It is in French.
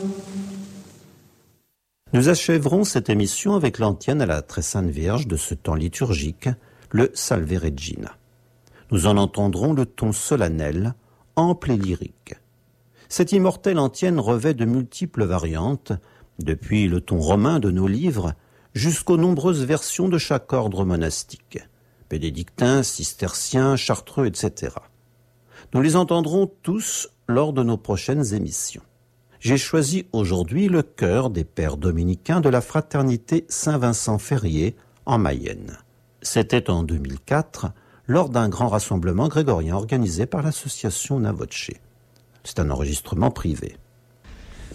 Nous achèverons cette émission avec l'antienne à la Très Sainte Vierge de ce temps liturgique, le Salve Regina. Nous en entendrons le ton solennel, ample et lyrique. Cette immortelle antienne revêt de multiples variantes, depuis le ton romain de nos livres jusqu'aux nombreuses versions de chaque ordre monastique, bénédictins, cisterciens, chartreux, etc. Nous les entendrons tous lors de nos prochaines émissions. J'ai choisi aujourd'hui le chœur des pères dominicains de la fraternité Saint-Vincent-Ferrier en Mayenne. C'était en 2004, lors d'un grand rassemblement grégorien organisé par l'association Navoce. C'est un enregistrement privé.